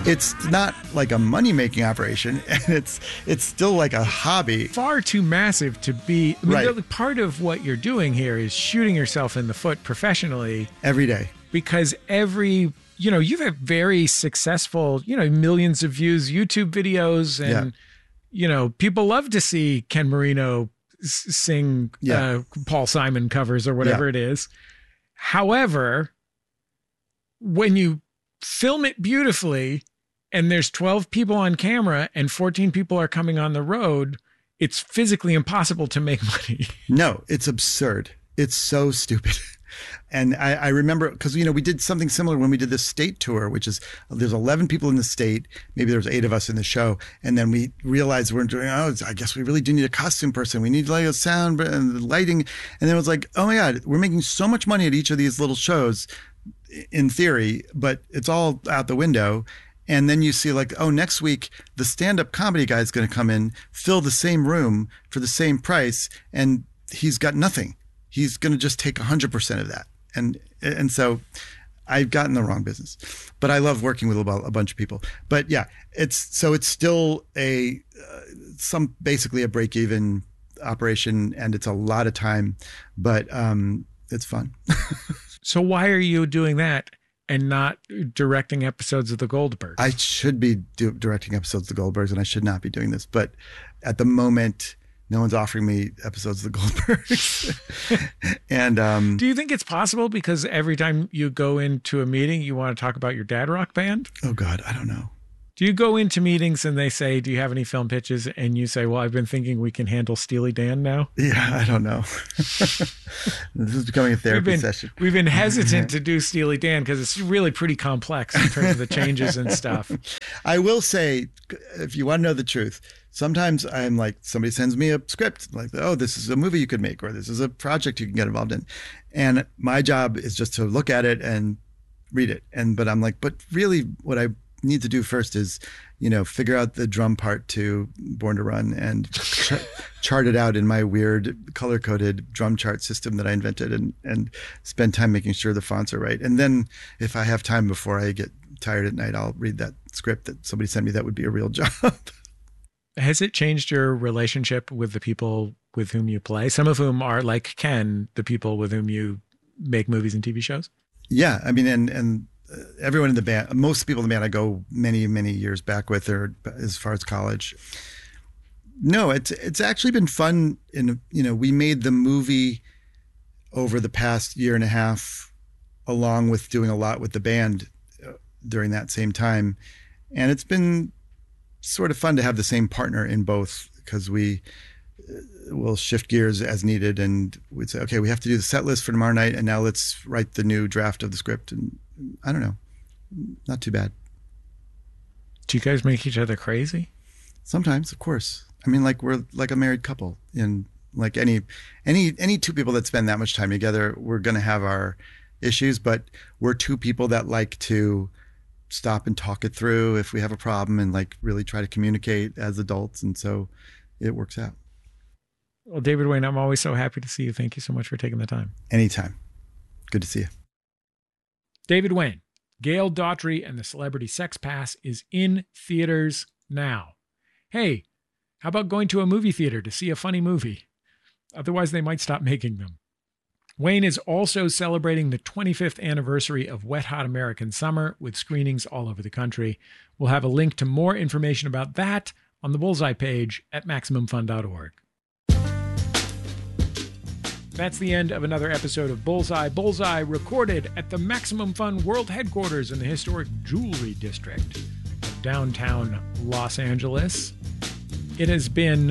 It's not like a money-making operation, and it's still like a hobby. Far too massive to be. I mean, Right. part of what you're doing here is shooting yourself in the foot professionally Every day. because you've had very successful, millions of views YouTube videos, and people love to see Ken Marino sing Paul Simon covers or whatever it is. However, when you film it beautifully and there's 12 people on camera and 14 people are coming on the road, it's physically impossible to make money. No, it's absurd. It's so stupid. And I remember, because, we did something similar when we did the state tour, which is there's 11 people in the state. Maybe there's 8 of us in the show. And then we realized we're doing, I guess we really do need a costume person. We need like a sound and the lighting. And then it was like, oh my God, we're making so much money at each of these little shows in theory, but it's all out the window. And then you see like, oh, next week, the stand-up comedy guy is going to come in, fill the same room for the same price. And he's got nothing. He's going to just take 100% of that. And so I've gotten the wrong business, but I love working with a bunch of people. But yeah, it's still basically a break-even operation, and it's a lot of time, but it's fun. So why are you doing that and not directing episodes of The Goldbergs? I should be directing episodes of The Goldbergs, and I should not be doing this, but at the moment, no one's offering me episodes of The Goldbergs. And do you think it's possible because every time you go into a meeting, you want to talk about your dad rock band? Oh God, I don't know. Do you go into meetings and they say, do you have any film pitches? And you say, well, I've been thinking we can handle Steely Dan now. Yeah, I don't know. This is becoming a therapy session. We've been hesitant to do Steely Dan because it's really pretty complex in terms of the changes and stuff. I will say, if you want to know the truth, sometimes I'm like, somebody sends me a script like, oh, this is a movie you could make, or this is a project you can get involved in. And my job is just to look at it and read it. But I'm like, but really what I need to do first is, figure out the drum part to Born to Run and chart it out in my weird color-coded drum chart system that I invented, and spend time making sure the fonts are right. And then if I have time before I get tired at night, I'll read that script that somebody sent me. That would be a real job. Has it changed your relationship with the people with whom you play? Some of whom are, like Ken, the people with whom you make movies and TV shows? Yeah. I mean, and everyone in the band, most people in the band I go many, many years back with, or as far as college. No, it's actually been fun. We made the movie over the past year and a half, along with doing a lot with the band during that same time. And it's been sort of fun to have the same partner in both, because we will shift gears as needed, and we'd say, okay, we have to do the set list for tomorrow night, and now let's write the new draft of the script. And I don't know, not too bad. Do you guys make each other crazy? Sometimes, of course. I mean, like, we're like a married couple, and like any two people that spend that much time together, we're going to have our issues, but we're two people that like to stop and talk it through if we have a problem, and like really try to communicate as adults. And so it works out. Well, David Wain, I'm always so happy to see you. Thank you so much for taking the time. Anytime. Good to see you. David Wain, Gail Daughtry and the Celebrity Sex Pass is in theaters now. Hey, how about going to a movie theater to see a funny movie? Otherwise, they might stop making them. Wain is also celebrating the 25th anniversary of Wet Hot American Summer with screenings all over the country. We'll have a link to more information about that on the Bullseye page at MaximumFun.org. That's the end of another episode of Bullseye. Bullseye recorded at the Maximum Fun World Headquarters in the historic Jewelry District of downtown Los Angeles. It has been,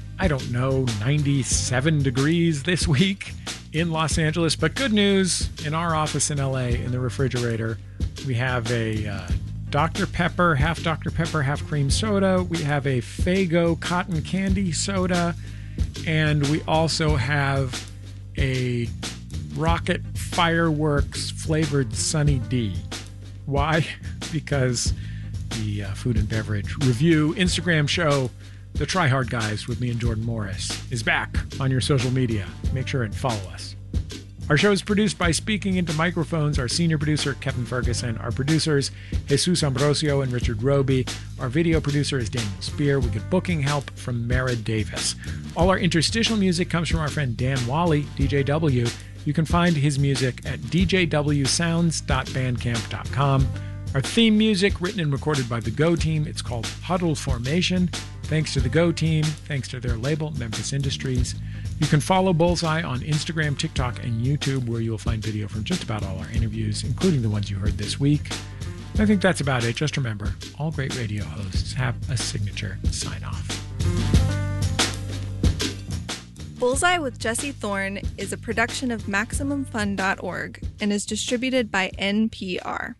97 degrees this week in Los Angeles, but good news, in our office in LA, in the refrigerator, we have a Dr. Pepper, half cream soda. We have a Faygo cotton candy soda, and we also have a Rocket Fireworks flavored Sunny D. Why? Because the food and beverage review Instagram show, The Try Hard Guys with me and Jordan Morris, is back on your social media. Make sure and follow us. Our show is produced by Speaking Into Microphones, our senior producer, Kevin Ferguson. Our producers, Jesus Ambrosio and Richard Roby. Our video producer is Daniel Spear. We get booking help from Mara Davis. All our interstitial music comes from our friend Dan Wally, DJW. You can find his music at djwsounds.bandcamp.com. Our theme music, written and recorded by the Go Team. It's called Huddle Formation. Thanks to the Go Team. Thanks to their label, Memphis Industries. You can follow Bullseye on Instagram, TikTok, and YouTube, where you'll find video from just about all our interviews, including the ones you heard this week. I think that's about it. Just remember, all great radio hosts have a signature sign-off. Bullseye with Jesse Thorne is a production of MaximumFun.org and is distributed by NPR.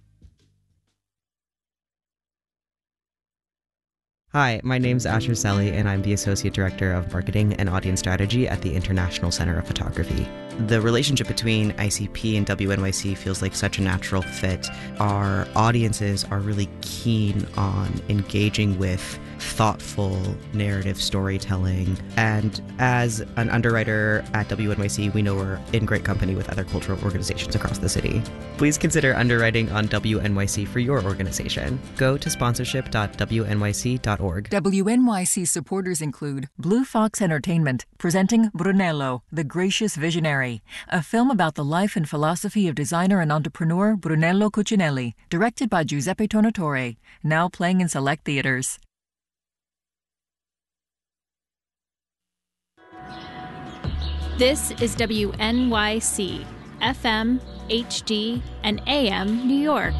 Hi, my name's Asher Selly, and I'm the Associate Director of Marketing and Audience Strategy at the International Center of Photography. The relationship between ICP and WNYC feels like such a natural fit. Our audiences are really keen on engaging with thoughtful narrative storytelling, and as an underwriter at WNYC, we know we're in great company with other cultural organizations across the city. Please consider underwriting on WNYC for your organization. Go to sponsorship.wnyc.org. WNYC supporters include Blue Fox Entertainment, presenting Brunello, the Gracious Visionary, a film about the life and philosophy of designer and entrepreneur Brunello Cucinelli, directed by Giuseppe Tornatore, now playing in select theaters. This is WNYC, FM, HD, and AM New York.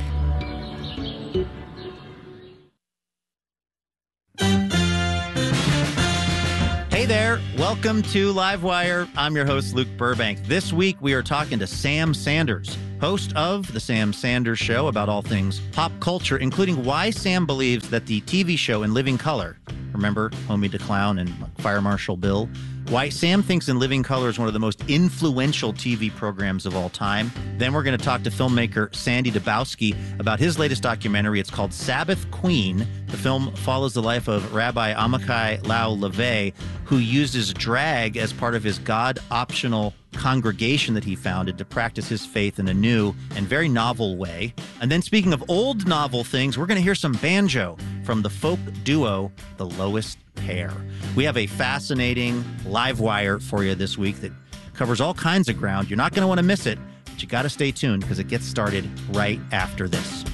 Hey there, welcome to Livewire. I'm your host, Luke Burbank. This week we are talking to Sam Sanders, host of The Sam Sanders Show, about all things pop culture, including why Sam believes that the TV show In Living Color, remember Homie the Clown and Fire Marshal Bill, why Sam thinks In Living Color is one of the most influential TV programs of all time. Then we're going to talk to filmmaker Sandy Dabowski about his latest documentary. It's called Sabbath Queen. The film follows the life of Rabbi Amichai Lau LeVay, who uses drag as part of his God-optional congregation that he founded to practice his faith in a new and very novel way. And then, speaking of old novel things, we're going to hear some banjo from the folk duo The Lowest Pair. We have a fascinating live wire for you this week that covers all kinds of ground. You're not going to want to miss it, but you got to stay tuned because it gets started right after this.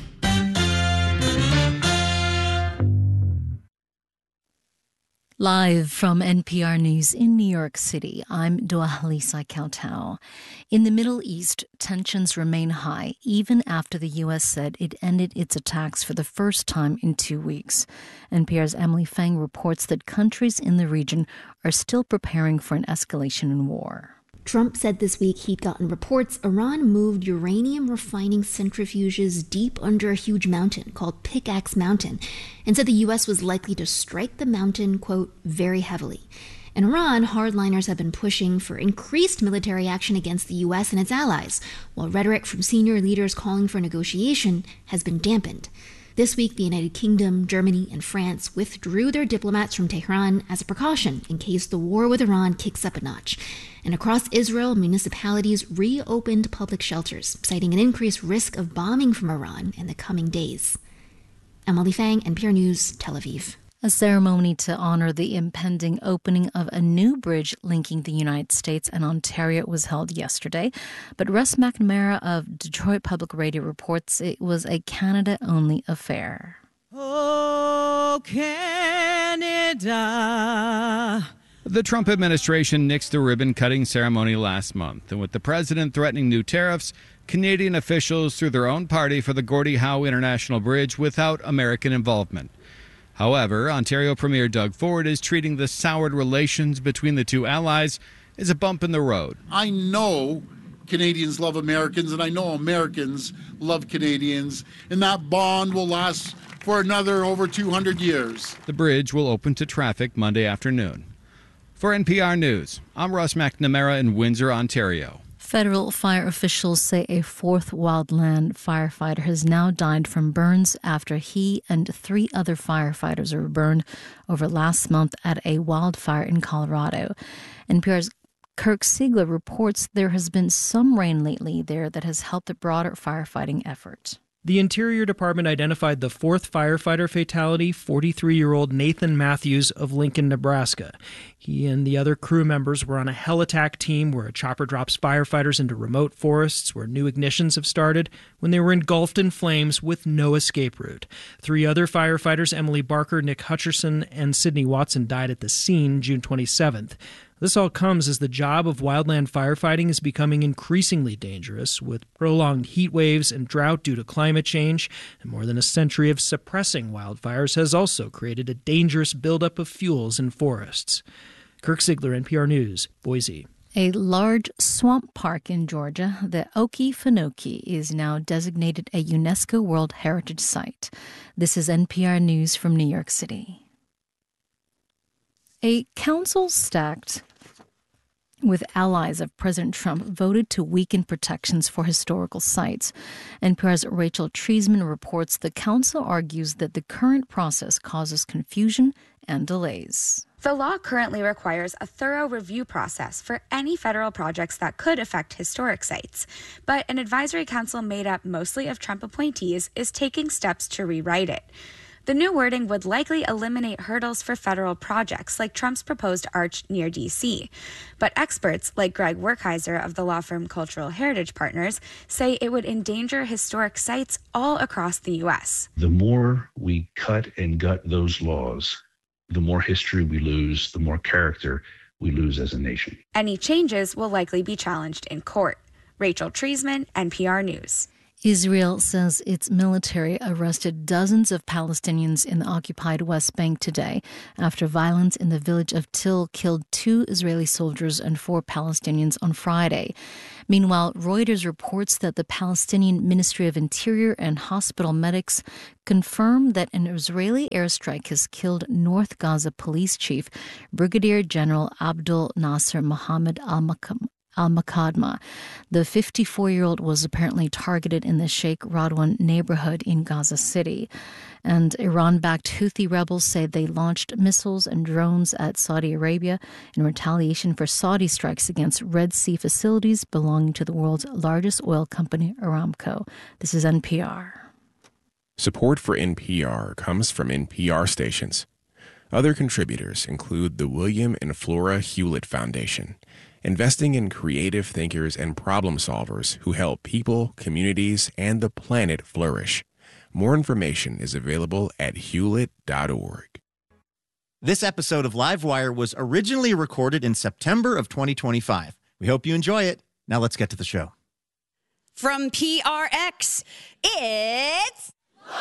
Live from NPR News in New York City, I'm Dua-Halisa Kautau. In the Middle East, tensions remain high, even after the U.S. said it ended its attacks for the first time in 2 weeks. NPR's Emily Feng reports that countries in the region are still preparing for an escalation in war. Trump said this week he'd gotten reports Iran moved uranium refining centrifuges deep under a huge mountain called Pickaxe Mountain, and said the U.S. was likely to strike the mountain, quote, very heavily. In Iran, hardliners have been pushing for increased military action against the U.S. and its allies, while rhetoric from senior leaders calling for negotiation has been dampened. This week, the United Kingdom, Germany, and France withdrew their diplomats from Tehran as a precaution in case the war with Iran kicks up a notch. And across Israel, municipalities reopened public shelters, citing an increased risk of bombing from Iran in the coming days. Emily Feng, NPR News, Tel Aviv. A ceremony to honor the impending opening of a new bridge linking the United States and Ontario was held yesterday. But Russ McNamara of Detroit Public Radio reports it was a Canada-only affair. Oh, Canada. The Trump administration nixed the ribbon-cutting ceremony last month, and with the president threatening new tariffs, Canadian officials threw their own party for the Gordie Howe International Bridge without American involvement. However, Ontario Premier Doug Ford is treating the soured relations between the two allies as a bump in the road. I know Canadians love Americans, and I know Americans love Canadians, and that bond will last for another over 200 years. The bridge will open to traffic Monday afternoon. For NPR News, I'm Russ McNamara in Windsor, Ontario. Federal fire officials say a fourth wildland firefighter has now died from burns after he and 3 other firefighters were burned over last month at a wildfire in Colorado. NPR's Kirk Siegler reports there has been some rain lately there that has helped the broader firefighting effort. The Interior Department identified the fourth firefighter fatality, 43-year-old Nathan Matthews of Lincoln, Nebraska. He and the other crew members were on a hell attack team where a chopper drops firefighters into remote forests where new ignitions have started when they were engulfed in flames with no escape route. 3 other firefighters, Emily Barker, Nick Hutcherson, and Sidney Watson, died at the scene June 27th. This all comes as the job of wildland firefighting is becoming increasingly dangerous, with prolonged heat waves and drought due to climate change, and more than a century of suppressing wildfires has also created a dangerous buildup of fuels in forests. Kirk Siegler, NPR News, Boise. A large swamp park in Georgia, the Okefenokee, is now designated a UNESCO World Heritage Site. This is NPR News from New York City. A council stacked with allies of President Trump voted to weaken protections for historical sites. NPR's Rachel Treisman reports the council argues that the current process causes confusion and delays. The law currently requires a thorough review process for any federal projects that could affect historic sites. But an advisory council made up mostly of Trump appointees is taking steps to rewrite it. The new wording would likely eliminate hurdles for federal projects like Trump's proposed arch near D.C. But experts like Greg Werkheiser of the law firm Cultural Heritage Partners say it would endanger historic sites all across the U.S. The more we cut and gut those laws, the more history we lose, the more character we lose as a nation. Any changes will likely be challenged in court. Rachel Treisman, NPR News. Israel says its military arrested dozens of Palestinians in the occupied West Bank today after violence in the village of Til killed 2 Israeli soldiers and 4 Palestinians on Friday. Meanwhile, Reuters reports that the Palestinian Ministry of Interior and hospital medics confirmed that an Israeli airstrike has killed North Gaza police chief Brigadier General Abdul Nasser Mohammed al-Makadma. The 54-year-old was apparently targeted in the Sheikh Radwan neighborhood in Gaza City. And Iran-backed Houthi rebels say they launched missiles and drones at Saudi Arabia in retaliation for Saudi strikes against Red Sea facilities belonging to the world's largest oil company, Aramco. This is NPR. Support for NPR comes from NPR stations. Other contributors include the William and Flora Hewlett Foundation, investing in creative thinkers and problem solvers who help people, communities, and the planet flourish. More information is available at hewlett.org. This episode of Livewire was originally recorded in September of 2025. We hope you enjoy it. Now let's get to the show. From PRX, it's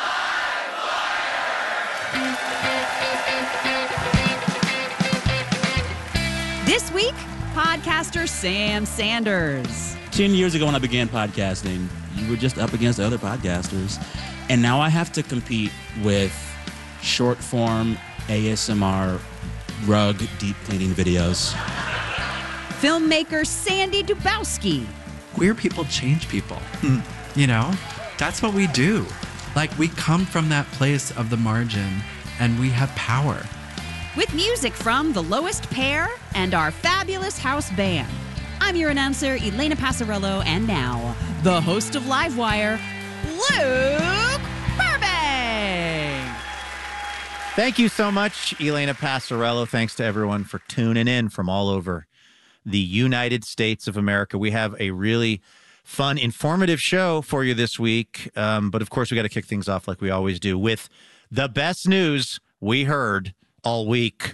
This week, podcaster Sam Sanders. 10 years ago when I began podcasting, you were just up against other podcasters. And now I have to compete with short-form ASMR rug deep cleaning videos. Filmmaker Sandy Dubowski. Queer people change people. You know, that's what we do. Like, we come from that place of the margin, and we have power. With music from The Lowest Pair and our fabulous house band. I'm your announcer, Elena Passarello, and now, the host of Livewire, Luke Burbank. Thank you so much, Elena Passarello. Thanks to everyone for tuning in from all over the United States of America. We have a really fun, informative show for you this week. But of course, we got to kick things off like we always do with the best news we heard all week.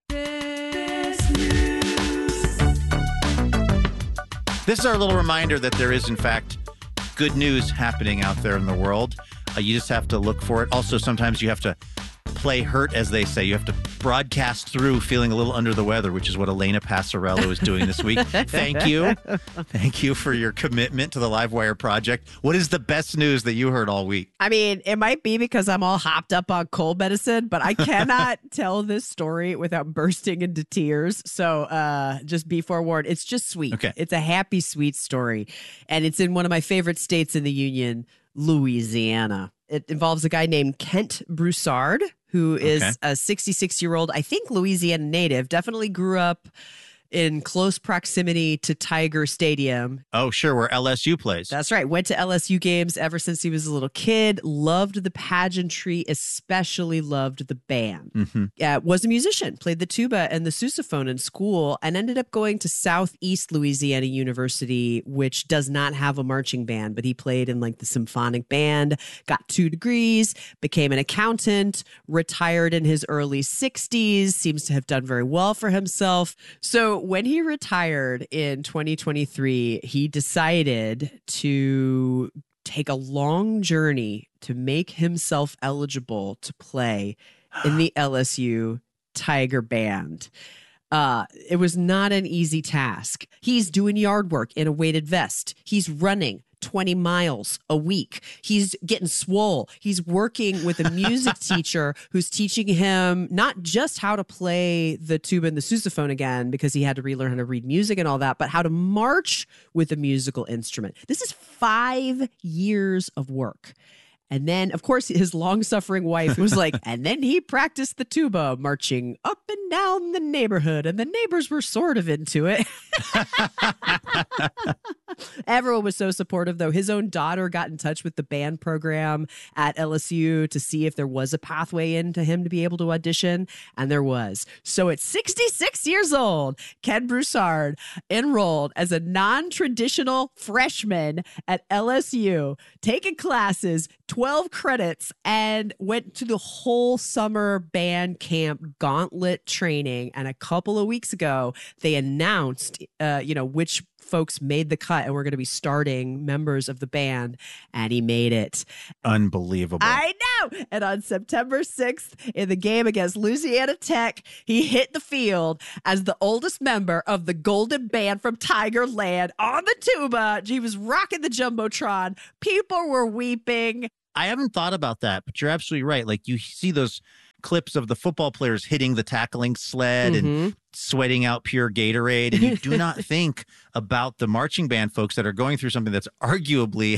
This is our little reminder that there is, in fact, good news happening out there in the world. You just have to look for it. Also, sometimes you have to play hurt, as they say. You have to broadcast through feeling a little under the weather, which is what Elena Passarello is doing this week. Thank you. Thank you for your commitment to the Livewire project. What is the best news that you heard all week? I mean, it might be because I'm all hopped up on cold medicine, but I cannot tell this story without bursting into tears. So just be forewarned. It's just sweet. Okay. It's a happy, sweet story. And it's in one of my favorite states in the Union, Louisiana. It involves a guy named Kent Broussard, who is a 66-year-old, I think, Louisiana native, definitely grew up in close proximity to Tiger Stadium. Oh, sure, where LSU plays. That's right. Went to LSU games ever since he was a little kid. Loved the pageantry, especially loved the band. Was a musician, played the tuba and the sousaphone in school, and ended up going to Southeast Louisiana University, which does not have a marching band, but he played in like the symphonic band, got 2 degrees, became an accountant, retired in his early 60s, seems to have done very well for himself. So when he retired in 2023, he decided to take a long journey to make himself eligible to play in the LSU Tiger Band. It was not an easy task. He's doing yard work in a weighted vest. He's running 20 miles a week. He's getting swole. He's working with a music teacher who's teaching him not just how to play the tuba and the sousaphone again, because he had to relearn how to read music and all that, but how to march with a musical instrument. This is 5 years of work. And then, of course, his long-suffering wife was like, and then he practiced the tuba, marching up and down the neighborhood. And the neighbors were sort of into it. Everyone was so supportive, though. His own daughter got in touch with the band program at LSU to see if there was a pathway into him to be able to audition. And there was. So at 66 years old, Ken Broussard enrolled as a non-traditional freshman at LSU, taking classes, 12 credits, and went to the whole summer band camp gauntlet training. And a couple of weeks ago, they announced, which folks made the cut and we're going to be starting members of the band, and he made it. Unbelievable. I know. And on September 6th, in the game against Louisiana Tech, he hit the field as the oldest member of the Golden Band from Tigerland on the tuba. He was rocking the Jumbotron. People were weeping. I haven't thought about that, but you're absolutely right. Like, you see those clips of the football players hitting the tackling sled and sweating out pure Gatorade, and you do not think about the marching band folks that are going through something that's arguably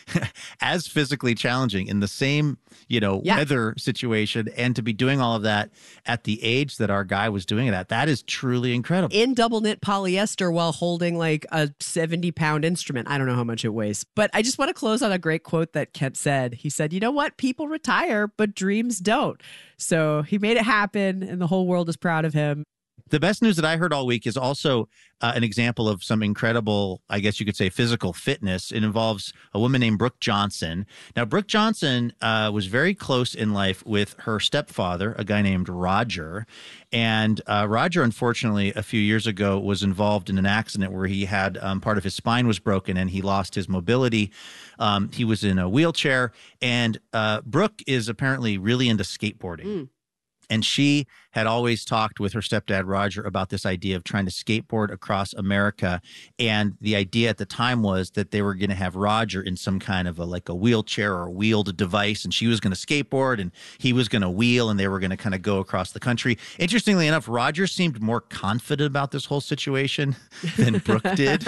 as physically challenging in the same, weather situation, and to be doing all of that at the age that our guy was doing it at. That is truly incredible. In double knit polyester while holding like a 70-pound instrument. I don't know how much it weighs, but I just want to close on a great quote that Kent said. He said, "You know what? People retire, but dreams don't." So he made it happen, and the whole world is proud of him. The best news that I heard all week is also an example of some incredible, I guess you could say, physical fitness. It involves a woman named Brooke Johnson. Now, Brooke Johnson was very close in life with her stepfather, a guy named Roger. And Roger, unfortunately, a few years ago was involved in an accident where he had part of his spine was broken and he lost his mobility. He was in a wheelchair. And Brooke is apparently really into skateboarding. And she had always talked with her stepdad, Roger, about this idea of trying to skateboard across America. And the idea at the time was that they were going to have Roger in some kind of a wheelchair or a wheeled device. And she was going to skateboard and he was going to wheel, and they were going to kind of go across the country. Interestingly enough, Roger seemed more confident about this whole situation than Brooke did.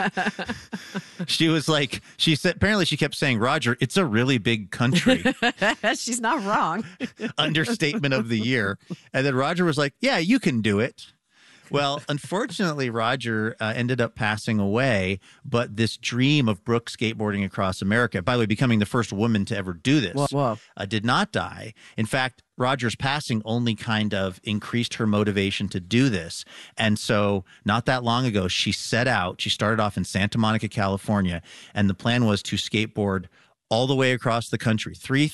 She was like, she said, apparently she kept saying, "Roger, it's a really big country." She's not wrong. Understatement of the year. And then Roger was like, "Yeah, you can do it." Well, unfortunately, Roger ended up passing away, but this dream of Brooke skateboarding across America, by the way, becoming the first woman to ever do this, did not die. In fact, Roger's passing only kind of increased her motivation to do this. And so not that long ago, she set out. She started off in Santa Monica, California, and the plan was to skateboard all the way across the country,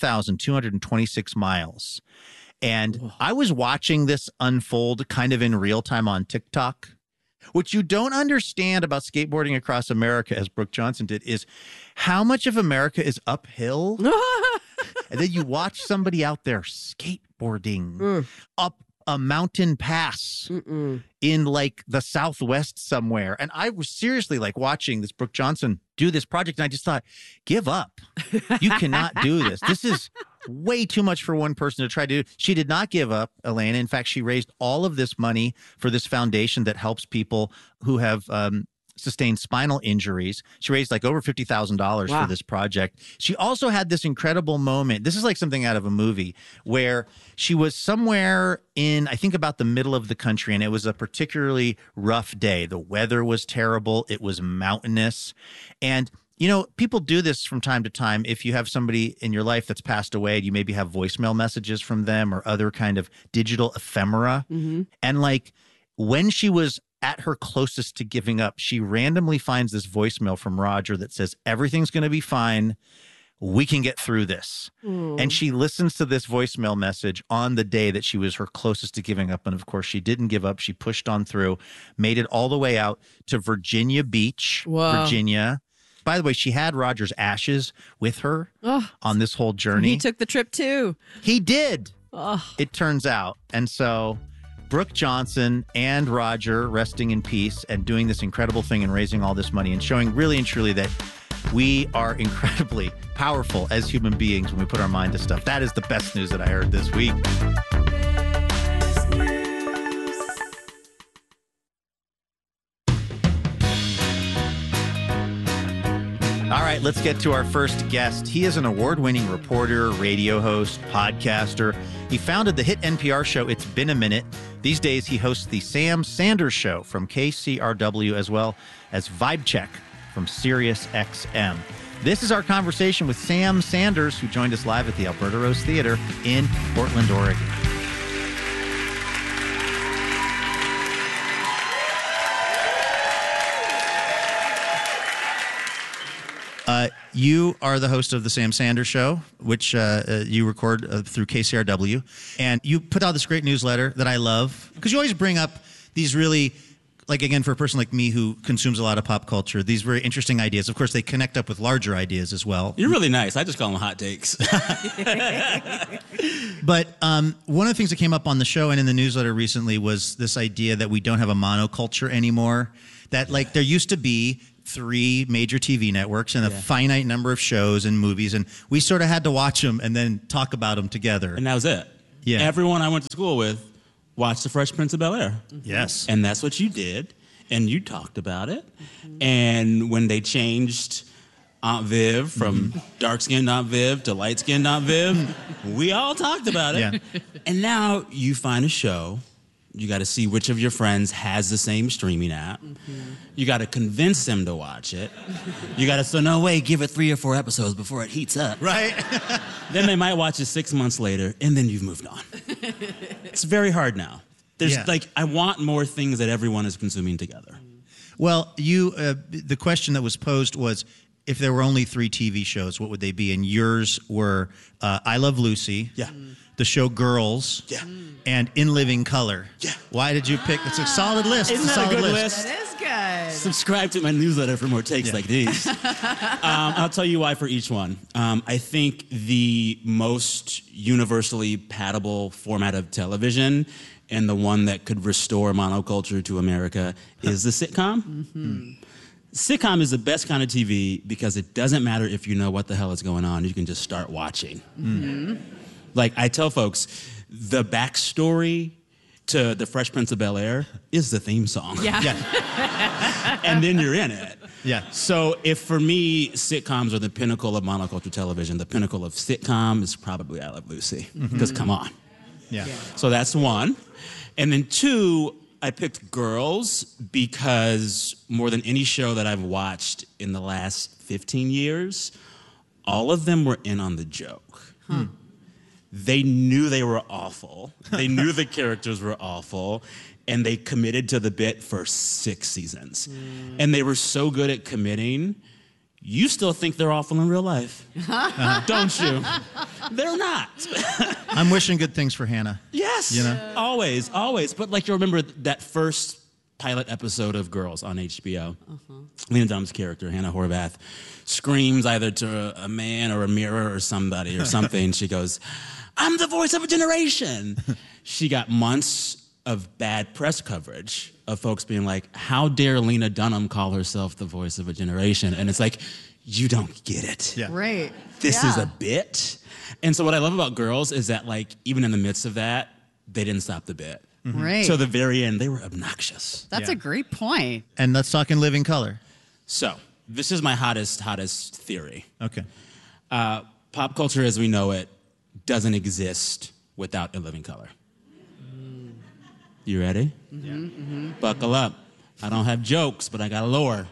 3,226 miles. And I was watching this unfold kind of in real time on TikTok. What you don't understand about skateboarding across America, as Brooke Johnson did, is how much of America is uphill. And then you watch somebody out there skateboarding up a mountain pass in like the Southwest somewhere. And I was seriously like watching this Brooke Johnson do this project. And I just thought, give up. You cannot do this. This is way too much for one person to try to do. She did not give up, Elena. In fact, she raised all of this money for this foundation that helps people who have sustained spinal injuries. She raised like over $50,000 for this project. She also had this incredible moment. This is like something out of a movie where she was somewhere in, I think, about the middle of the country, and it was a particularly rough day. The weather was terrible. It was mountainous. And you know, people do this from time to time. If you have somebody in your life that's passed away, you maybe have voicemail messages from them or other kind of digital ephemera. And like when she was at her closest to giving up, she randomly finds this voicemail from Roger that says, everything's going to be fine. We can get through this. And she listens to this voicemail message on the day that she was her closest to giving up. And of course, she didn't give up. She pushed on through, made it all the way out to Virginia Beach, Virginia. By the way, she had Roger's ashes with her on this whole journey. He took the trip too. He did. It turns out. And so Brooke Johnson and Roger resting in peace and doing this incredible thing and raising all this money and showing really and truly that we are incredibly powerful as human beings when we put our mind to stuff. That is the best news that I heard this week. All right, let's get to our first guest. He is an award-winning reporter, radio host, podcaster. He founded the hit NPR show It's Been a Minute. These days, he hosts the Sam Sanders Show from KCRW, as well as Vibe Check from Sirius XM. This is our conversation with Sam Sanders, who joined us live at the Alberta Rose Theater in Portland, Oregon. You are the host of the Sam Sanders Show, which you record through KCRW. And you put out this great newsletter that I love because you always bring up these really, like, again, for a person like me who consumes a lot of pop culture, these very interesting ideas. Of course, they connect up with larger ideas as well. You're really nice. I just call them hot takes. But one of the things that came up on the show and in the newsletter recently was this idea that we don't have a monoculture anymore, that like there used to be 3 major TV networks and a finite number of shows and movies, and we sort of had to watch them and then talk about them together. And that was it. Yeah. Everyone I went to school with watched The Fresh Prince of Bel-Air. Yes. And that's what you did, and you talked about it. And when they changed Aunt Viv from dark-skinned Aunt Viv to light-skinned Aunt Viv, we all talked about it. Yeah. And now you find a show. You got to see which of your friends has the same streaming app. You got to convince them to watch it. You got to say, no way, give it 3 or 4 episodes before it heats up. Right. Then they might watch it 6 months later, and then you've moved on. It's very hard now. There's I want more things that everyone is consuming together. Well, the question that was posed was, if there were only 3 TV shows, what would they be? And yours were I Love Lucy. Yeah. The show Girls. Yeah. And In Living Color. Yeah. Why did you pick? It's a solid list. Isn't that a good list? That is good. Subscribe to my newsletter for more takes like these. I'll tell you why for each one. I think the most universally patable format of television and the one that could restore monoculture to America is the sitcom. Sitcom is the best kind of TV because it doesn't matter if you know what the hell is going on. You can just start watching. Like I tell folks, the backstory to The Fresh Prince of Bel-Air is the theme song. And then you're in it. Yeah. So if for me, sitcoms are the pinnacle of monoculture television, the pinnacle of sitcom is probably I Love Lucy. Because come on. Yeah. So that's one. And then 2, I picked Girls because more than any show that I've watched in the last 15 years, all of them were in on the joke. They knew they were awful. They knew the characters were awful. And they committed to the bit for 6 seasons. And they were so good at committing, you still think they're awful in real life. Don't you? They're not. I'm wishing good things for Hannah. Yes. You know? Always, always. But like you remember that first pilot episode of Girls on HBO. Lena Dunham's character, Hannah Horvath, screams either to a man or a mirror or somebody or something. She goes, I'm the voice of a generation. She got months of bad press coverage of folks being like, how dare Lena Dunham call herself the voice of a generation? And it's like, you don't get it. Yeah. Right. This is a bit. And so what I love about Girls is that, like, even in the midst of that, they didn't stop the bit. Right. So the very end, they were obnoxious. That's a great point. And let's talk in living color. So this is my hottest theory. Okay. Pop culture as we know it doesn't exist without In Living Color. You ready? Buckle up. I don't have jokes, but I got lore.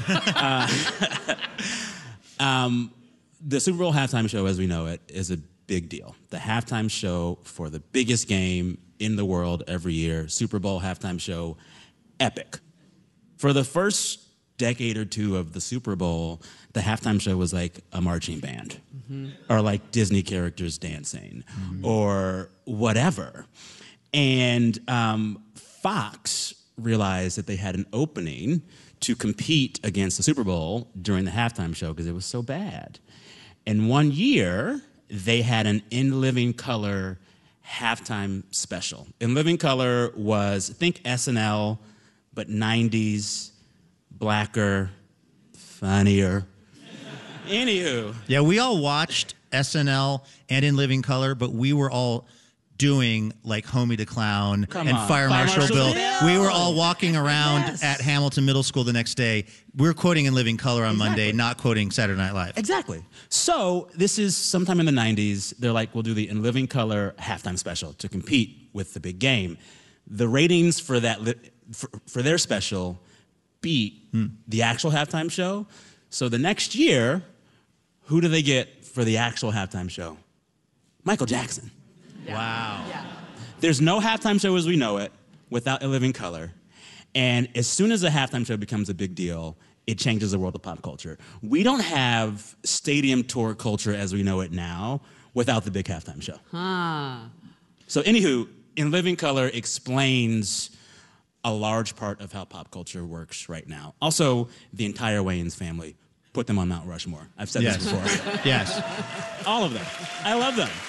The Super Bowl halftime show as we know it is a big deal. The halftime show for the biggest game in the world every year, Super Bowl halftime show, epic. For the first decade or two of the Super Bowl, the halftime show was like a marching band or like Disney characters dancing or whatever. And Fox realized that they had an opening to compete against the Super Bowl during the halftime show because it was so bad. And one year, they had an In Living Color halftime special. In Living Color was, think SNL, but 90s, blacker, funnier. Anywho. Yeah, we all watched SNL and In Living Color, but we were all doing like Homie the Clown and Fire Marshal Bill. We were all walking around at Hamilton Middle School the next day. We were quoting In Living Color on Monday, not quoting Saturday Night Live. Exactly. So this is sometime in the 90s. They're like, we'll do the In Living Color halftime special to compete with the big game. The ratings for that for their special beat the actual halftime show. So the next year, who do they get for the actual halftime show? Michael Jackson. Wow. Yeah. There's no halftime show as we know it without In Living Color. And as soon as a halftime show becomes a big deal, it changes the world of pop culture. We don't have stadium tour culture as we know it now without the big halftime show. So anywho, In Living Color explains a large part of how pop culture works right now. Also, the entire Wayans family, put them on Mount Rushmore. I've said this before. Yes. All of them. I love them.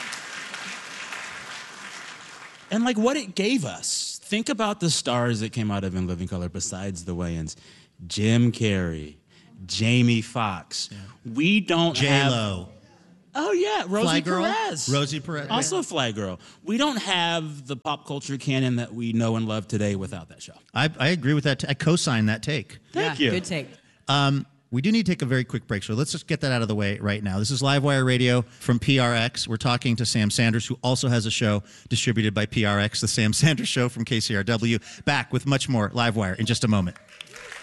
And like what it gave us. Think about the stars that came out of In Living Color besides the Wayans. Jim Carrey, Jamie Foxx. Yeah. We don't have... J-Lo. Oh, yeah. Rosie Perez. Rosie Perez. Also Fly Girl. We don't have the pop culture canon that we know and love today without that show. I agree with that. I co-sign that take. Thank you. Good take. We do need to take a very quick break, so let's just get that out of the way right now. This is Livewire Radio from PRX. We're talking to Sam Sanders, who also has a show distributed by PRX, The Sam Sanders Show from KCRW. Back with much more Livewire in just a moment.